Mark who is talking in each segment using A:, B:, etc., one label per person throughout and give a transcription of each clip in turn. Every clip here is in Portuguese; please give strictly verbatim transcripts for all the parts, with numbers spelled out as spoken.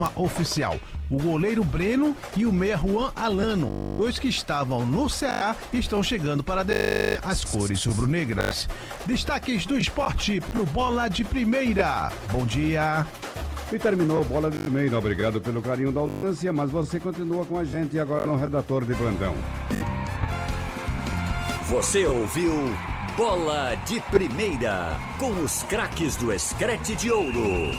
A: oficial. O goleiro Breno e o meia Juan Alano, dois que estavam no Ceará, estão chegando para as cores rubro-negras. Destaques do esporte pro Bola de Primeira. Bom dia.
B: E terminou Bola de Primeira. Obrigado pelo carinho da audiência, mas você continua com a gente agora no Redator de Plantão.
C: Você ouviu Bola de Primeira, com os craques do Escrete de Ouro.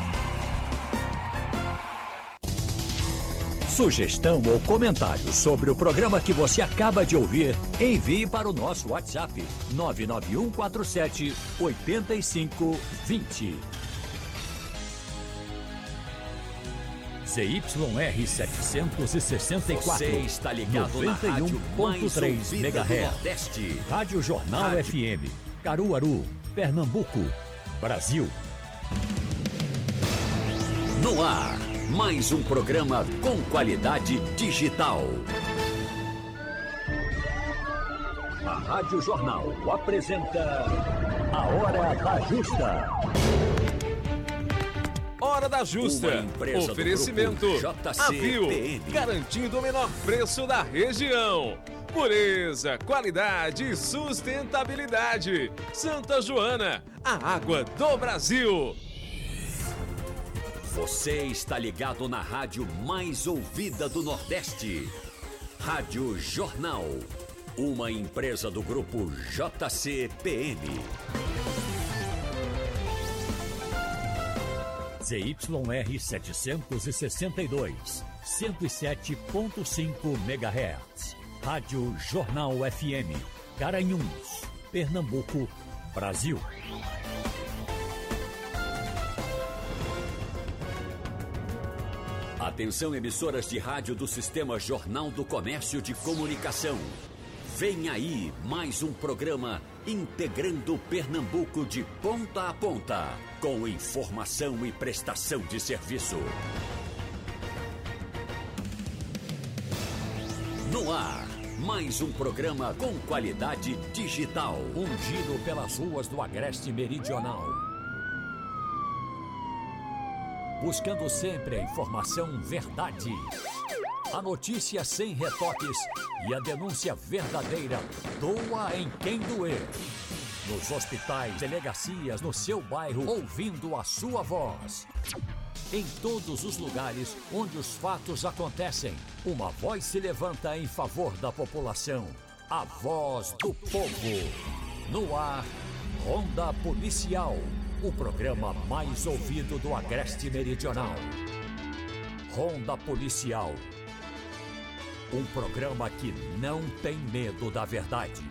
C: Sugestão ou comentário sobre o programa que você acaba de ouvir, envie para o nosso WhatsApp nove nove um quatro sete oito cinco dois zero. Z Y R setecentos e sessenta e quatro,
D: Você está ligado
C: noventa e um ponto três megahertz. Rádio Jornal Rádio. F M, Caruaru, Pernambuco, Brasil. No ar, mais um programa com qualidade digital. A Rádio Jornal apresenta A Hora da Justa.
E: Hora da Justa. Oferecimento Avil, garantindo o menor preço da região. Pureza, qualidade e sustentabilidade. Santa Joana, a água do Brasil.
C: Você está ligado na rádio mais ouvida do Nordeste. Rádio Jornal, uma empresa do grupo J C P M. Z Y R setecentos e sessenta e dois, cento e sete ponto cinco megahertz. Rádio Jornal F M, Garanhuns, Pernambuco, Brasil. Atenção, emissoras de rádio do Sistema Jornal do Comércio de Comunicação. Vem aí mais um programa integrando Pernambuco de ponta a ponta, com informação e prestação de serviço. No ar, mais um programa com qualidade digital. Um giro pelas ruas do Agreste Meridional. Buscando sempre a informação verdade. A notícia sem retoques e a denúncia verdadeira. Doa em quem doer. Nos hospitais, delegacias, no seu bairro, ouvindo a sua voz. Em todos os lugares onde os fatos acontecem, uma voz se levanta em favor da população. A voz do povo. No ar, Ronda Policial. O programa mais ouvido do Agreste Meridional. Ronda Policial. Um programa que não tem medo da verdade.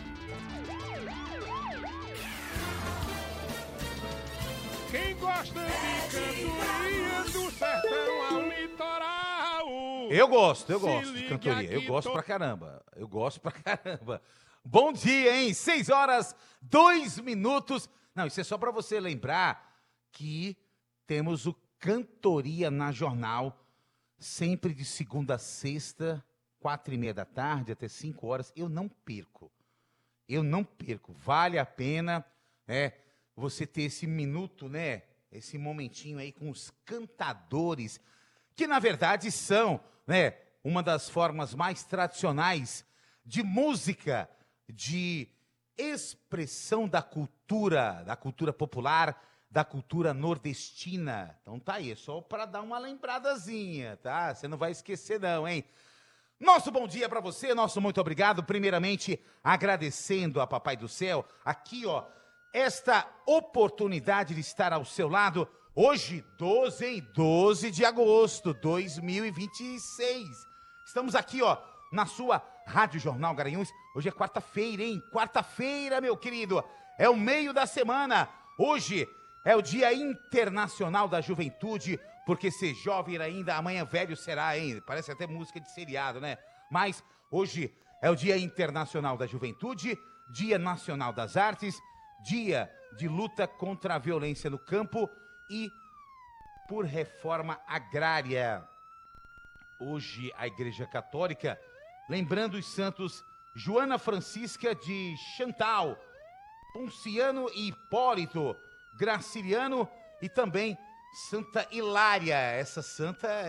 F: Quem gosta de cantoria do sertão ao litoral.
G: Eu gosto, eu gosto de cantoria. Eu gosto pra caramba. Eu gosto pra caramba. Bom dia, hein? Seis horas, dois minutos. Não, isso é só para você lembrar que temos o Cantoria na Jornal, sempre de segunda a sexta, quatro e meia da tarde até cinco horas. Eu não perco, eu não perco. Vale a pena, né, você ter esse minuto, né, esse momentinho aí com os cantadores, que na verdade são, né, uma das formas mais tradicionais de música, de expressão da cultura, da cultura popular, da cultura nordestina. Então tá aí, é só para dar uma lembradazinha, tá? Você não vai esquecer não, hein? Nosso bom dia para você, nosso muito obrigado. Primeiramente, agradecendo a Papai do Céu, aqui ó, esta oportunidade de estar ao seu lado, hoje, doze, hein? doze de agosto de dois mil e vinte e seis. Estamos aqui ó, na sua Rádio Jornal Garanhuns. Hoje é quarta-feira, hein? Quarta-feira, meu querido. É o meio da semana. Hoje é o Dia Internacional da Juventude, porque ser jovem ainda, amanhã velho será, hein? Parece até música de seriado, né? Mas hoje é o Dia Internacional da Juventude, Dia Nacional das Artes, Dia de luta contra a violência no campo e por reforma agrária. Hoje a Igreja Católica, lembrando os santos Joana Francisca de Chantal, Ponciano e Hipólito, Graciliano e também Santa Hilária. Essa santa